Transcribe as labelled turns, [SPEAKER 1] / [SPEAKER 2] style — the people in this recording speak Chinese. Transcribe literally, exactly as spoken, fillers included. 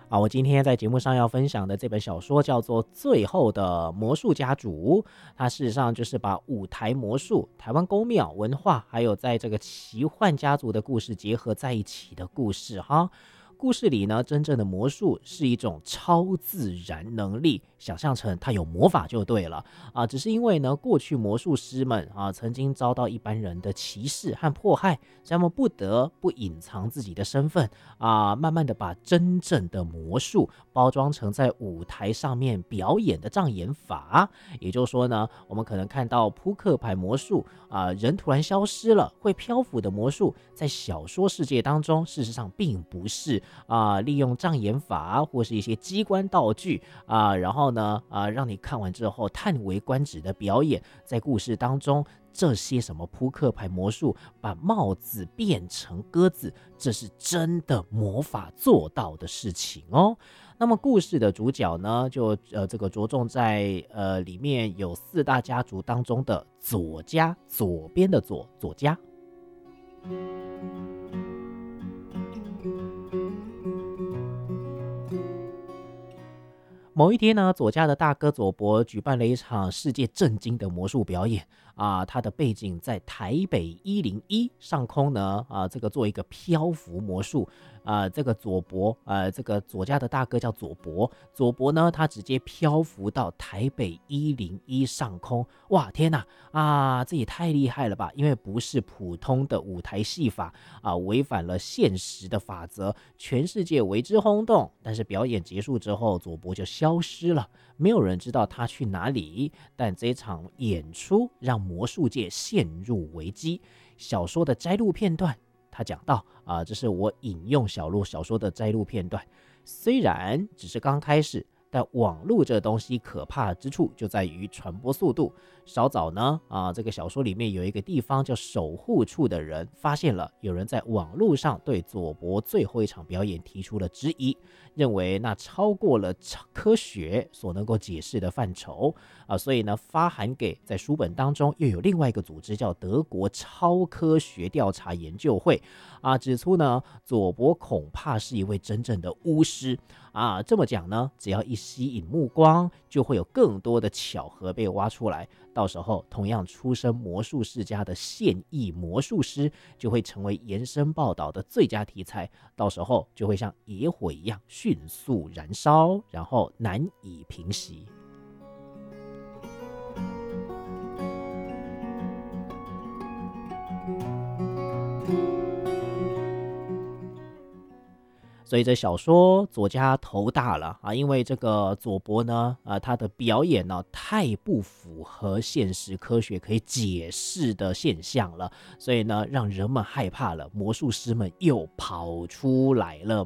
[SPEAKER 1] 啊，我今天在节目上要分享的这本小说叫做《最后的魔术家族》，它事实上就是把舞台魔术、台湾宫庙文化，还有在这个奇幻家族的故事结合在一起的故事哈。故事里呢，真正的魔术是一种超自然能力，想象成它有魔法就对了啊。只是因为呢，过去魔术师们啊曾经遭到一般人的歧视和迫害，所以他们不得不隐藏自己的身份啊，慢慢的把真正的魔术包装成在舞台上面表演的障眼法。也就是说呢，我们可能看到扑克牌魔术啊，人突然消失了，会漂浮的魔术，在小说世界当中，事实上并不是啊，利用障眼法或是一些机关道具啊，然后呢啊，让你看完之后叹为观止的表演，在故事当中。这些什么扑克牌魔术，把帽子变成鸽子，这是真的魔法做到的事情哦。那么故事的主角呢，就呃这个着重在呃里面有四大家族当中的左家，左边的左左家。某一天呢，左家的大哥左伯举办了一场世界震惊的魔术表演啊，他的背景在台北一零一上空呢啊，这个做一个漂浮魔术啊，这个左伯呃，这个左家的大哥叫左伯，左伯呢他直接漂浮到台北一零一上空，哇天哪啊，这也太厉害了吧！因为不是普通的舞台戏法啊，违反了现实的法则，全世界为之轰动。但是表演结束之后，左伯就消失了，没有人知道他去哪里。但这场演出让魔术界陷入危机。小说的摘录片段，他讲到啊，这是我引用小路小说的摘录片段，虽然只是刚开始。但网络这东西可怕之处就在于传播速度。稍早呢，啊，这个小说里面有一个地方叫守护处的人发现了有人在网络上对左伯最后一场表演提出了质疑，认为那超过了科学所能够解释的范畴啊，所以呢发函给在书本当中又有另外一个组织叫德国超科学调查研究会啊，指出呢左伯恐怕是一位真正的巫师啊。这么讲呢，只要一吸引目光，就会有更多的巧合被挖出来。到时候，同样出身魔术世家的现役魔术师就会成为延伸报道的最佳题材。到时候就会像野火一样迅速燃烧，然后难以平息。所以这小说左家头大了啊，因为这个左伯呢，啊，他的表演呢太不符合现实科学可以解释的现象了，所以呢，让人们害怕了，魔术师们又跑出来了。